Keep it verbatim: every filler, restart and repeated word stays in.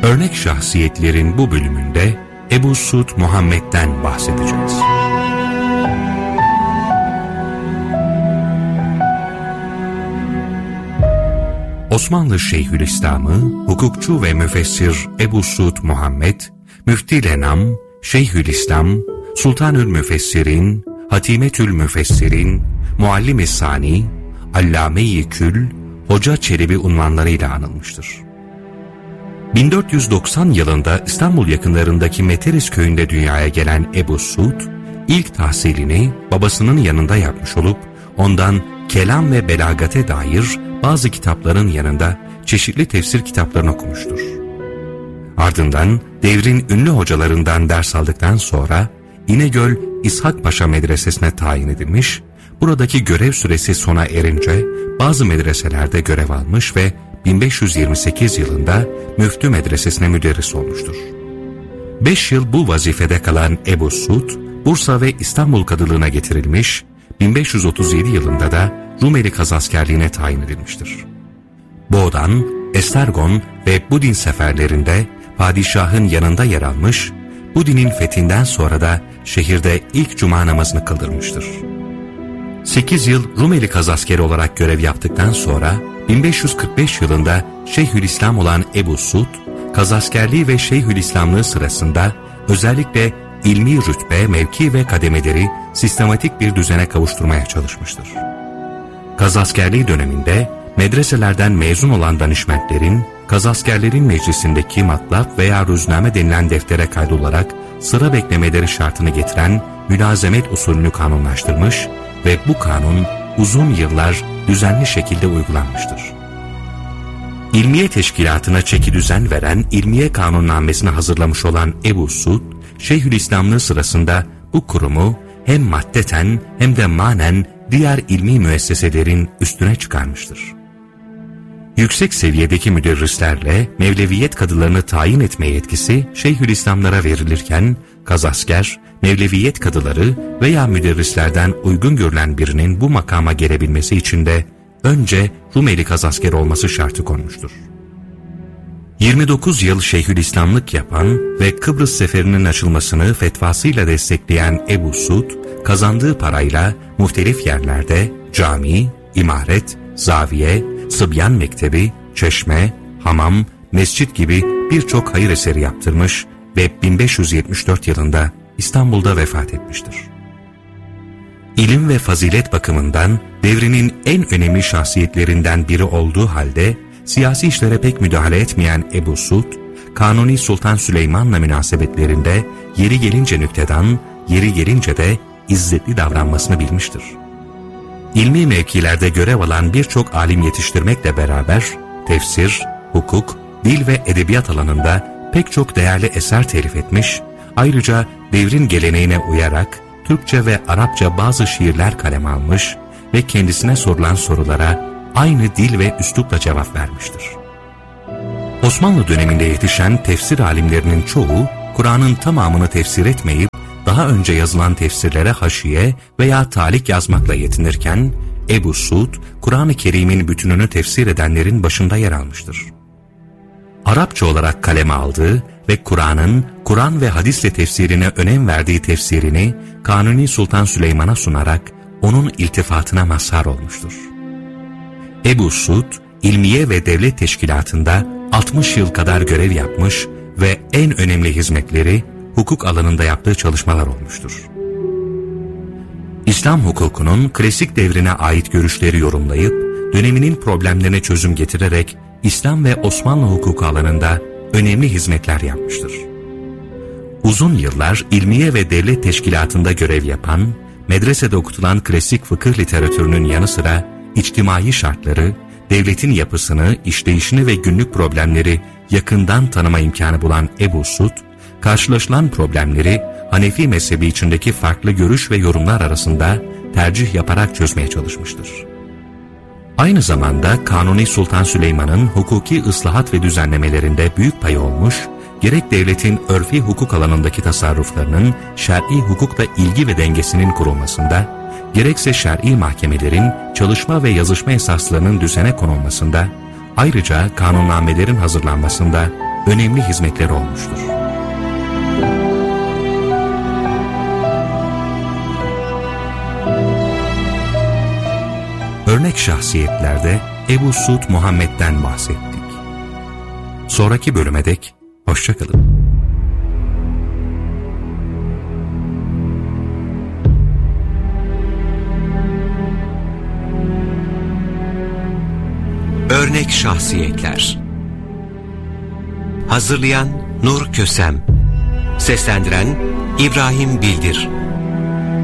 Örnek şahsiyetlerin bu bölümünde Ebu Suud Muhammed'den bahsedeceğiz. Osmanlı Şeyhülislam'ı, hukukçu ve müfessir Ebu Suud Muhammed, Müfti Lenam, Şeyhülislam, Sultanül Müfessirin, Hatimetül Müfessirin, Muallim-i Sani, Allame-i Kül, Hoca Çelebi unvanlarıyla anılmıştır. bin dört yüz doksan yılında İstanbul yakınlarındaki Meteris köyünde dünyaya gelen Ebu Suud, ilk tahsilini babasının yanında yapmış olup, ondan kelam ve belagate dair bazı kitapların yanında çeşitli tefsir kitaplarını okumuştur. Ardından devrin ünlü hocalarından ders aldıktan sonra İnegöl İshak Paşa Medresesi'ne tayin edilmiş, buradaki görev süresi sona erince bazı medreselerde görev almış ve bin beş yüz yirmi sekiz yılında Müftü Medresesi'ne müderris olmuştur. Beş yıl bu vazifede kalan Ebu Suud, Bursa ve İstanbul kadılığına getirilmiş, bin beş yüz otuz yedi yılında da Rumeli Kazaskerliğine tayin edilmiştir. Boğdan, Estergon ve Budin seferlerinde padişahın yanında yer almış, Budin'in fethinden sonra da şehirde ilk cuma namazını kıldırmıştır. sekiz yıl Rumeli Kazaskeri olarak görev yaptıktan sonra bin beş yüz kırk beş yılında Şeyhülislam olan Ebu Suud, Kazaskerliği ve Şeyhülislamlığı sırasında özellikle ilmi rütbe, mevki ve kademeleri sistematik bir düzene kavuşturmaya çalışmıştır. Kazaskerliği döneminde medreselerden mezun olan danışmentlerin, Kazaskerlerin meclisindeki matlap veya rüzname denilen deftere kaydolarak sıra beklemeleri şartını getiren mülazemet usulünü kanunlaştırmış ve bu kanun uzun yıllar düzenli şekilde uygulanmıştır. İlmiye teşkilatına çekidüzen veren İlmiye Kanunnamesini hazırlamış olan Ebu Suud, Şeyhülislamlığı sırasında bu kurumu hem maddeten hem de manen diğer ilmi müesseselerin üstüne çıkarmıştır. Yüksek seviyedeki müderrislerle Mevleviyet kadılarını tayin etme yetkisi Şeyhülislamlara verilirken, Kazasker, Mevleviyet kadıları veya müderrislerden uygun görülen birinin bu makama gelebilmesi için de önce Rumeli Kazasker olması şartı konmuştur. yirmi dokuz yıl Şeyhülislamlık yapan ve Kıbrıs seferinin açılmasını fetvasıyla destekleyen Ebu Suud, kazandığı parayla muhtelif yerlerde cami, imaret, zaviye, sıbyan mektebi, çeşme, hamam, mescit gibi birçok hayır eseri yaptırmış ve bin beş yüz yetmiş dört yılında İstanbul'da vefat etmiştir. İlim ve fazilet bakımından devrinin en önemli şahsiyetlerinden biri olduğu halde siyasi işlere pek müdahale etmeyen Ebu Suud, Kanuni Sultan Süleyman'la münasebetlerinde yeri gelince nüktedan, yeri gelince de izzetli davranmasını bilmiştir. İlmi mevkilerde görev alan birçok alim yetiştirmekle beraber tefsir, hukuk, dil ve edebiyat alanında pek çok değerli eser telif etmiş, ayrıca devrin geleneğine uyarak Türkçe ve Arapça bazı şiirler kaleme almış ve kendisine sorulan sorulara aynı dil ve üslupla cevap vermiştir. Osmanlı döneminde yetişen tefsir alimlerinin çoğu, Kur'an'ın tamamını tefsir etmeyip, daha önce yazılan tefsirlere haşiye veya talik yazmakla yetinirken, Ebu Suud, Kur'an-ı Kerim'in bütününü tefsir edenlerin başında yer almıştır. Arapça olarak kaleme aldığı ve Kur'an'ın Kur'an ve hadisle tefsirine önem verdiği tefsirini Kanuni Sultan Süleyman'a sunarak onun iltifatına mazhar olmuştur. Ebu Suud, İlmiye ve Devlet Teşkilatı'nda altmış yıl kadar görev yapmış ve en önemli hizmetleri hukuk alanında yaptığı çalışmalar olmuştur. İslam hukukunun klasik devrine ait görüşleri yorumlayıp, döneminin problemlerine çözüm getirerek İslam ve Osmanlı hukuku alanında önemli hizmetler yapmıştır. Uzun yıllar İlmiye ve Devlet Teşkilatı'nda görev yapan, medresede okutulan klasik fıkıh literatürünün yanı sıra içtimai şartları, devletin yapısını, işleyişini ve günlük problemleri yakından tanıma imkanı bulan Ebu Suud, karşılaşılan problemleri Hanefi mezhebi içindeki farklı görüş ve yorumlar arasında tercih yaparak çözmeye çalışmıştır. Aynı zamanda Kanuni Sultan Süleyman'ın hukuki ıslahat ve düzenlemelerinde büyük payı olmuş, gerek devletin örfi hukuk alanındaki tasarruflarının şer'i hukukla ilgi ve dengesinin kurulmasında, gerekse şer'i mahkemelerin çalışma ve yazışma esaslarının düzene konulmasında, ayrıca kanunnamelerin hazırlanmasında önemli hizmetleri olmuştur. Örnek şahsiyetlerde Ebu Suud Muhammed'den bahsettik. Sonraki bölüme dek hoşça kalın. Örnek şahsiyetler. Hazırlayan Nur Kösem. Seslendiren İbrahim Bildir.